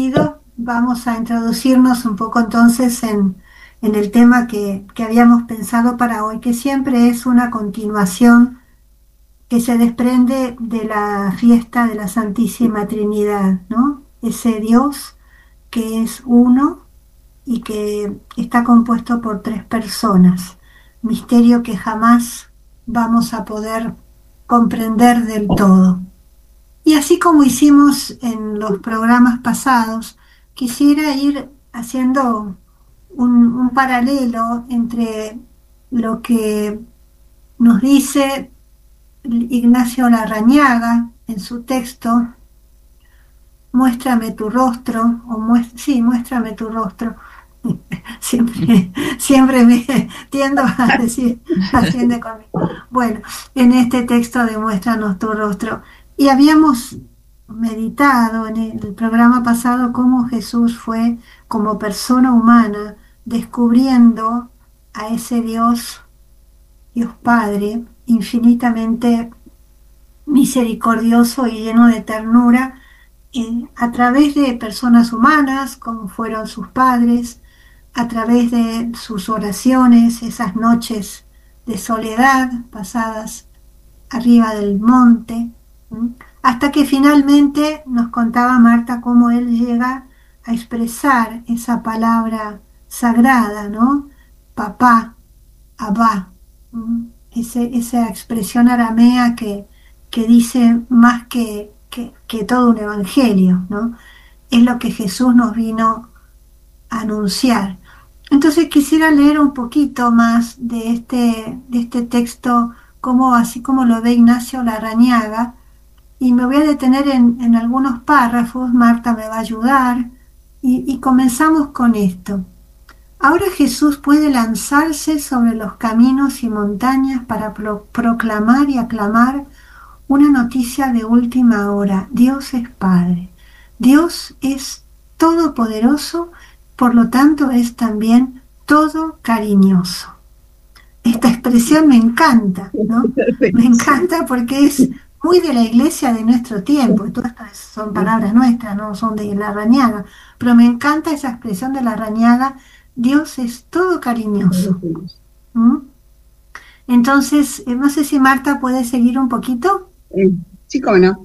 introducido, vamos a introducirnos un poco entonces en el tema que habíamos pensado para hoy, que siempre es una continuación que se desprende de la fiesta de la Santísima Trinidad, ¿no? Ese Dios que es uno y que está compuesto por tres personas, misterio que jamás vamos a poder comprender del todo. Y así como hicimos en los programas pasados, quisiera ir haciendo un paralelo entre lo que nos dice Ignacio Larrañaga en su texto, Muéstrame tu rostro, sí, muéstrame tu rostro. Siempre me tiendo a decir, asciende conmigo. Bueno, en este texto de Muéstranos tu rostro. Y habíamos meditado en el programa pasado cómo Jesús fue como persona humana descubriendo a ese Dios, Dios Padre, infinitamente misericordioso y lleno de ternura, a través de personas humanas, como fueron sus padres, a través de sus oraciones, esas noches de soledad pasadas arriba del monte, ¿m? Hasta que finalmente nos contaba Marta cómo él llega a expresar esa palabra sagrada, ¿no? Papá, Abba, esa expresión aramea que dice más que todo un evangelio, ¿no? Es lo que Jesús nos vino a anunciar. Entonces quisiera leer un poquito más de este texto, como, así como lo ve Ignacio Larrañaga, y me voy a detener en algunos párrafos. Marta me va a ayudar, y comenzamos con esto. Ahora Jesús puede lanzarse sobre los caminos y montañas para proclamar y aclamar una noticia de última hora. Dios es Padre. Dios es todopoderoso, por lo tanto es también todo cariñoso. Esta expresión me encanta, ¿no? Me encanta porque es muy de la iglesia de nuestro tiempo. Y todas estas son palabras nuestras, no son de Larrañaga. Pero me encanta esa expresión de Larrañaga. Dios es todo cariñoso. ¿Mm? Entonces, no sé si Marta puede seguir un poquito. Sí, cómo no.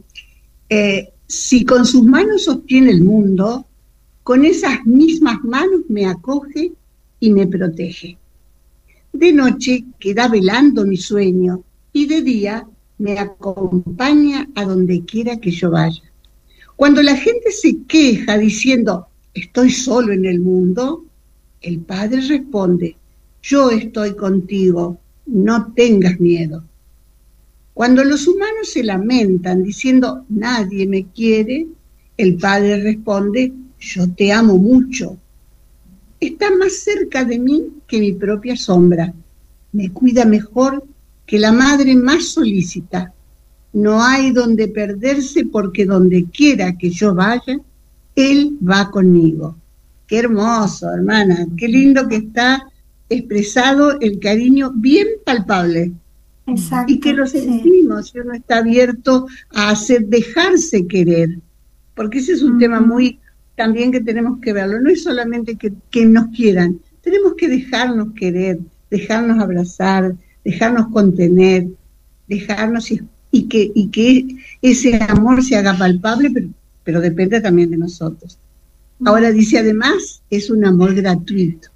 Si con sus manos sostiene el mundo, con esas mismas manos me acoge y me protege. De noche queda velando mi sueño y de día me acompaña a donde quiera que yo vaya. Cuando la gente se queja diciendo, estoy solo en el mundo, el Padre responde, yo estoy contigo, no tengas miedo. Cuando los humanos se lamentan diciendo, nadie me quiere, el Padre responde, yo te amo mucho. Está más cerca de mí que mi propia sombra. Me cuida mejor que la madre más solícita. No hay donde perderse porque donde quiera que yo vaya, Él va conmigo. Qué hermoso, hermana. Qué lindo que está expresado el cariño bien palpable. Exacto, y que lo sentimos, si uno está abierto a dejarse querer, porque ese es un tema muy también que tenemos que verlo, no es solamente que nos quieran, tenemos que dejarnos querer, dejarnos abrazar, dejarnos contener, dejarnos y que ese amor se haga palpable, pero depende también de nosotros. Ahora dice, además, es un amor gratuito.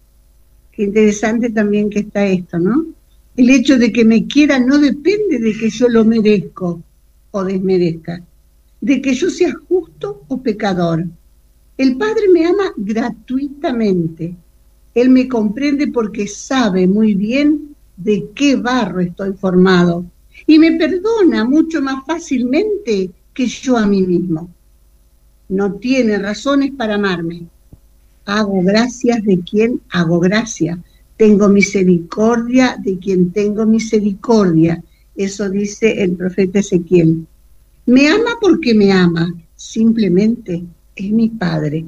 Qué interesante también que está esto, ¿no? El hecho de que me quiera no depende de que yo lo merezco o desmerezca, de que yo sea justo o pecador. El Padre me ama gratuitamente. Él me comprende porque sabe muy bien de qué barro estoy formado y me perdona mucho más fácilmente que yo a mí mismo. No tiene razones para amarme. Hago gracias de quien hago gracia. Tengo misericordia de quien tengo misericordia. Eso dice el profeta Ezequiel. Me ama porque me ama. Simplemente es mi Padre.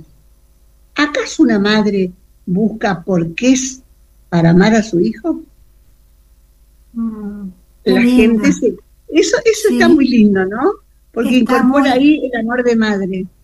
¿Acaso una madre busca porqués para amar a su hijo? La gente eso sí. Está muy lindo, ¿no? Porque incorpora ahí el amor de madre.